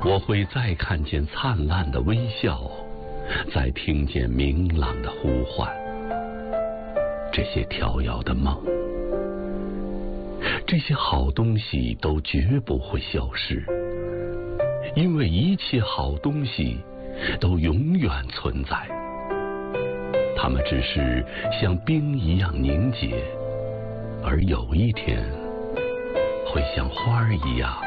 我会再看见灿烂的微笑，再听见明朗的呼唤。这些飘摇的梦，这些好东西都绝不会消失，因为一切好东西都永远存在。它们只是像冰一样凝结，而有一天会像花儿一样